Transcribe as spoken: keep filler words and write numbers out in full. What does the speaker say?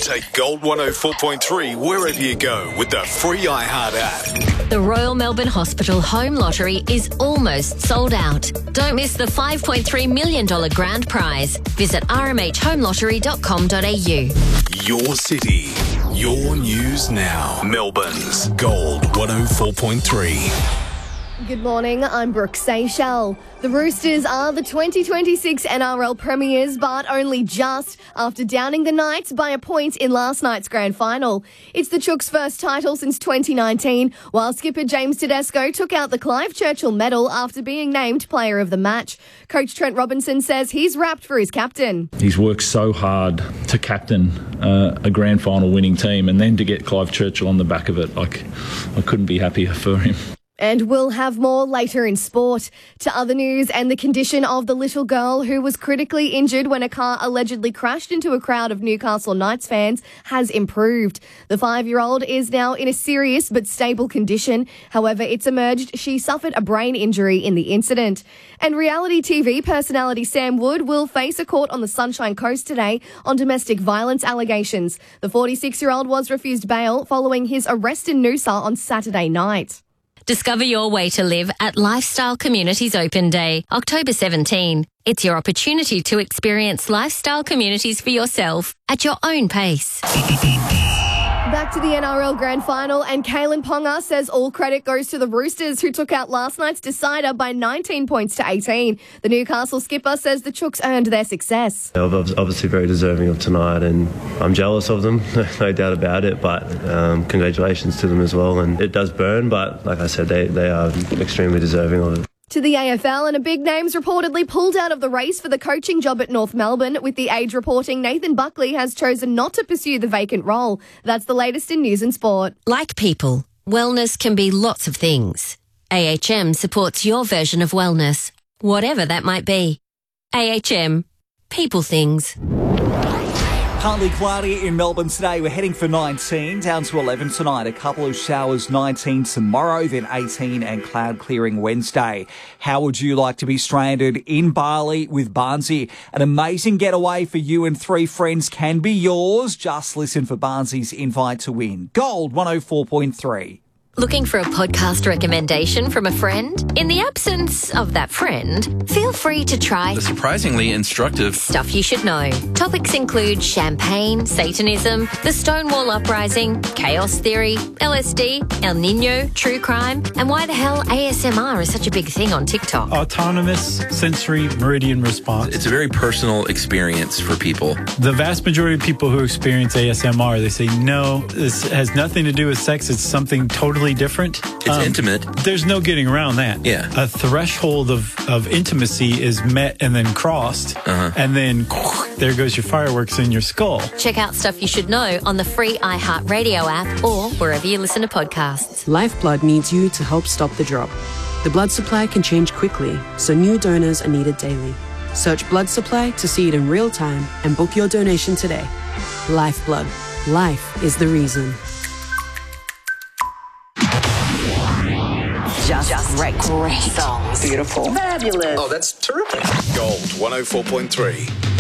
Take Gold one oh four point three wherever you go with the free iHeart app. The Royal Melbourne Hospital Home Lottery is almost sold out. Don't miss the five point three million dollars grand prize. Visit r m h home lottery dot com dot a u. Your city, your news now. Melbourne's Gold one oh four point three. Good morning, I'm Brooke Seychelles. The Roosters are the twenty twenty-six N R L premiers, but only just after downing the Knights by a point in last night's grand final. It's the Chooks' first title since twenty nineteen, while skipper James Tedesco took out the Clive Churchill medal after being named player of the match. Coach Trent Robinson says he's rapt for his captain. He's worked so hard to captain uh, a grand final winning team, and then to get Clive Churchill on the back of it, like, I couldn't be happier for him. And we'll have more later in sport. To other news, and the condition of the little girl who was critically injured when a car allegedly crashed into a crowd of Newcastle Knights fans has improved. The five-year-old is now in a serious but stable condition. However, it's emerged she suffered a brain injury in the incident. And reality T V personality Sam Wood will face a court on the Sunshine Coast today on domestic violence allegations. The forty-six-year-old was refused bail following his arrest in Noosa on Saturday night. Discover your way to live at Lifestyle Communities Open Day, October seventeenth. It's your opportunity to experience lifestyle communities for yourself at your own pace. Back to the N R L Grand Final, and Kalen Ponga says all credit goes to the Roosters, who took out last night's decider by nineteen points to eighteen. The Newcastle skipper says the Chooks earned their success. They're obviously very deserving of tonight, and I'm jealous of them, no doubt about it, but um, congratulations to them as well. And it does burn, but like I said, they, they are extremely deserving of it. To the A F L, and a big name's reportedly pulled out of the race for the coaching job at North Melbourne, with The Age reporting Nathan Buckley has chosen not to pursue the vacant role. That's the latest in news and sport. Like people, wellness can be lots of things. A H M supports your version of wellness, whatever that might be. A H M, people things. Partly cloudy in Melbourne today. We're heading for nineteen, down to eleven tonight. A couple of showers, nineteen tomorrow, then eighteen and cloud clearing Wednesday. How would you like to be stranded in Bali with Barnsey? An amazing getaway for you and three friends can be yours. Just listen for Barnsey's invite to win. Gold one oh four point three. Looking for a podcast recommendation from a friend? In the absence of that friend, feel free to try the surprisingly instructive Stuff You Should Know. Topics include champagne, Satanism, the Stonewall Uprising, chaos theory, L S D, El Nino, true crime, and why the hell A S M R is such a big thing on TikTok. Autonomous sensory meridian response. It's a very personal experience for people. The vast majority of people who experience A S M R, they say, no, this has nothing to do with sex. It's something totally different. It's um, intimate. There's no getting around that. Yeah. A threshold of, of intimacy is met and then crossed, uh-huh. and then there goes your fireworks in your skull. Check out Stuff You Should Know on the free iHeart Radio app or wherever you listen to podcasts. Lifeblood needs you to help stop the drop. The blood supply can change quickly, so new donors are needed daily. Search blood supply to see it in real time and book your donation today. Lifeblood. Life is the reason. Just, Just great. Great songs. Beautiful. Fabulous. Oh, that's terrific. Gold one oh four point three.